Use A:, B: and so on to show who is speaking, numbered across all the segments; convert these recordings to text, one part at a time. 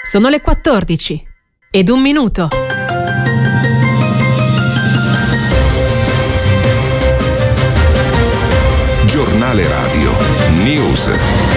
A: Sono le 14 ed 1 minuto.
B: Giornale Radio News.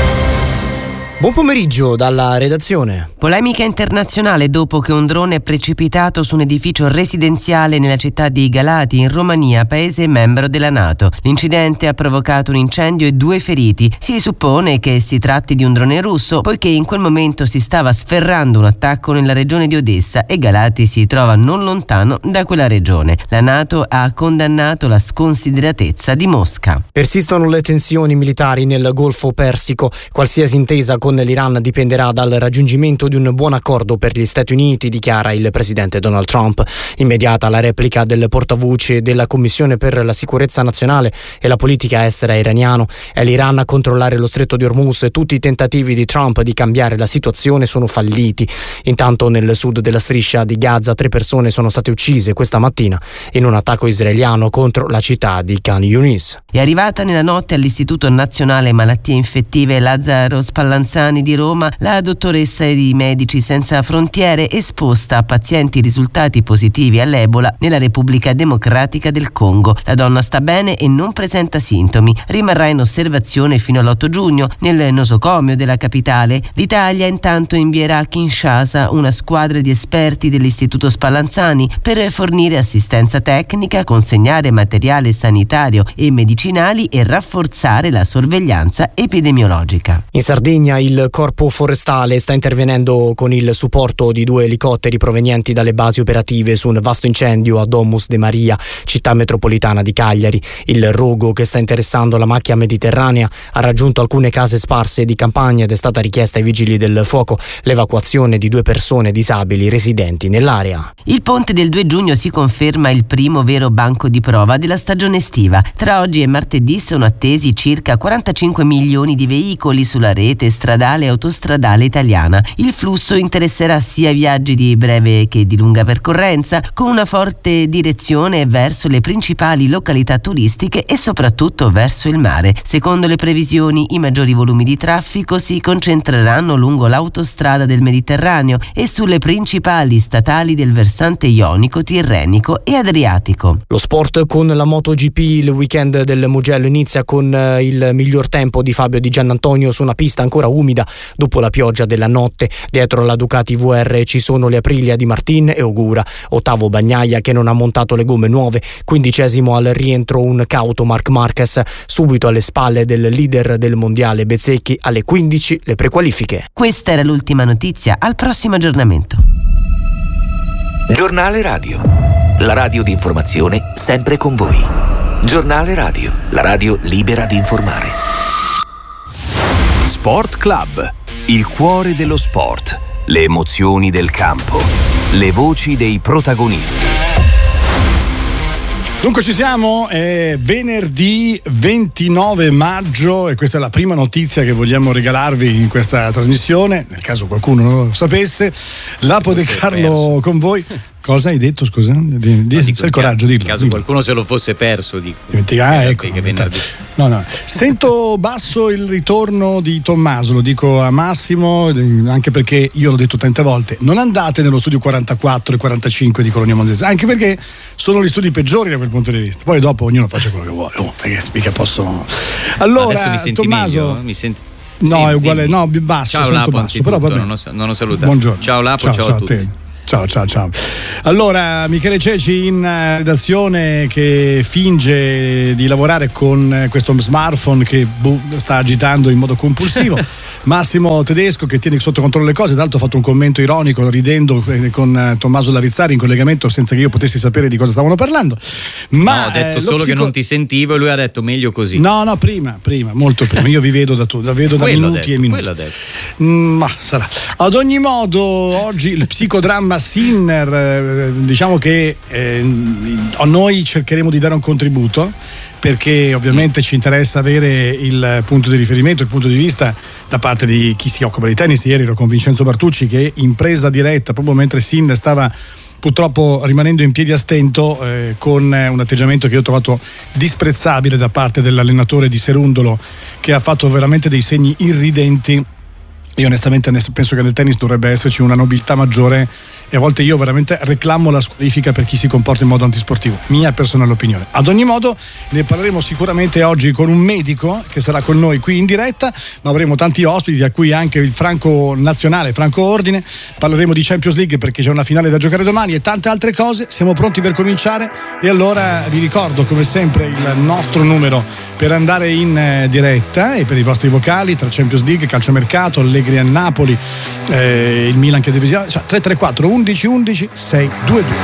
C: Buon pomeriggio dalla redazione.
D: Polemica internazionale dopo che un drone è precipitato su un edificio residenziale nella città di Galati, in Romania, paese membro della NATO. L'incidente ha provocato un incendio e 2 feriti. Si suppone che si tratti di un drone russo, poiché in quel momento si stava sferrando un attacco nella regione di Odessa e Galati si trova non lontano da quella regione. La NATO ha condannato la sconsideratezza di Mosca.
C: Persistono le tensioni militari nel Golfo Persico. Qualsiasi intesa con l'Iran dipenderà dal raggiungimento di un buon accordo per gli Stati Uniti, dichiara il presidente Donald Trump. Immediata la replica del portavoce della Commissione per la sicurezza nazionale e la politica estera iraniano. È l'Iran a controllare lo stretto di Hormuz. Tutti i tentativi di Trump di cambiare la situazione sono falliti. Intanto nel sud della striscia di Gaza 3 persone sono state uccise questa mattina in un attacco israeliano contro la città di Khan Yunis.
D: È arrivata nella notte all'Istituto Nazionale Malattie Infettive Lazzaro Spallanzani di Roma la dottoressa di Medici Senza Frontiere, esposta a pazienti risultati positivi all'Ebola nella Repubblica Democratica del Congo. La donna sta bene e non presenta sintomi. Rimarrà in osservazione fino all'8 giugno nel nosocomio della capitale. L'Italia intanto invierà a Kinshasa una squadra di esperti dell'Istituto Spallanzani per fornire assistenza tecnica, consegnare materiale sanitario e medicinali e rafforzare la sorveglianza epidemiologica.
C: In Sardegna il Corpo Forestale sta intervenendo con il supporto di 2 elicotteri provenienti dalle basi operative su un vasto incendio a Domus de Maria, città metropolitana di Cagliari. Il rogo che sta interessando la macchia mediterranea ha raggiunto alcune case sparse di campagna ed è stata richiesta ai vigili del fuoco l'evacuazione di 2 persone disabili residenti nell'area.
D: Il ponte del 2 giugno si conferma il primo vero banco di prova della stagione estiva. Tra oggi e martedì sono attesi circa 45 milioni di veicoli sulla rete stradale e autostradale italiana. Il flusso interesserà sia viaggi di breve che di lunga percorrenza, con una forte direzione verso le principali località turistiche e soprattutto verso il mare. Secondo le previsioni, i maggiori volumi di traffico si concentreranno lungo l'autostrada del Mediterraneo e sulle principali statali del versante ionico, tirrenico e adriatico.
C: Lo sport con la MotoGP. Il weekend del Mugello inizia con il miglior tempo di Fabio Di Giannantonio su una pista ancora umida dopo la pioggia della notte. Dietro la Ducati VR ci sono le Aprilia di Martin e Ogura. 8° Bagnaia che non ha montato le gomme nuove. 15° al rientro un cauto Marc Marquez. Subito alle spalle del leader del mondiale Bezzecchi. Alle 15 le prequalifiche.
D: Questa era l'ultima notizia. Al prossimo aggiornamento.
E: Giornale Radio, la radio di informazione sempre con voi. Giornale Radio, la radio libera di informare.
F: Sport Club, il cuore dello sport, le emozioni del campo, le voci dei protagonisti.
G: Dunque ci siamo, è venerdì 29 maggio e questa è la prima notizia che vogliamo regalarvi in questa trasmissione, nel caso qualcuno non lo sapesse. Lapo De Carlo con voi. Cosa hai detto, scusa? Sai il coraggio, dillo.
H: In caso qualcuno se lo fosse perso, dico.
G: Ecco. No. Sento basso il ritorno di Tommaso, lo dico a Massimo, anche perché io l'ho detto tante volte, non andate nello studio 44 e 45 di Colonia Monzese, anche perché sono gli studi peggiori da quel punto di vista. Poi dopo ognuno faccia quello che vuole, perché mica posso. Allora,
H: adesso mi senti
G: Tommaso,
H: meglio? Mi senti...
G: No,
H: sì,
G: è uguale,
H: dimmi.
G: no, basso,
H: ciao,
G: sento
H: Lapo,
G: basso, però vabbè.
H: Non ho salutato.
G: Buongiorno.
H: Ciao Lapo, ciao a tutti.
G: A te. Ciao. Allora, Michele Ceci in redazione che finge di lavorare con questo smartphone che sta agitando in modo compulsivo. Massimo Tedesco che tiene sotto controllo le cose, tra l'altro ha fatto un commento ironico ridendo con Tommaso Lavizzari in collegamento senza che io potessi sapere di cosa stavano parlando. Ma
H: no, ho detto solo che non ti sentivo e lui ha detto meglio così.
G: No, prima, molto prima. Io vi vedo da minuti e minuti. Ma sarà. Ad ogni modo, oggi il psicodramma Sinner, diciamo che noi cercheremo di dare un contributo, perché ovviamente ci interessa avere il punto di riferimento, il punto di vista da parte di chi si occupa di tennis. Ieri ero con Vincenzo Bartucci che in presa diretta, proprio mentre Sinner stava purtroppo rimanendo in piedi a stento, con un atteggiamento che io ho trovato disprezzabile da parte dell'allenatore di Serundolo, che ha fatto veramente dei segni irridenti Io onestamente penso che nel tennis dovrebbe esserci una nobiltà maggiore, e a volte io veramente reclamo la squalifica per chi si comporta in modo antisportivo, mia personale opinione. Ad ogni modo ne parleremo sicuramente oggi con un medico che sarà con noi qui in diretta, ma avremo tanti ospiti, a cui anche il Franco Nazionale, Franco Ordine. Parleremo di Champions League perché c'è una finale da giocare domani e tante altre cose. Siamo pronti per cominciare, e allora vi ricordo come sempre il nostro numero per andare in diretta e per i vostri vocali tra Champions League, calciomercato, Allegri a Napoli, il Milan che deve 334 11 11 622.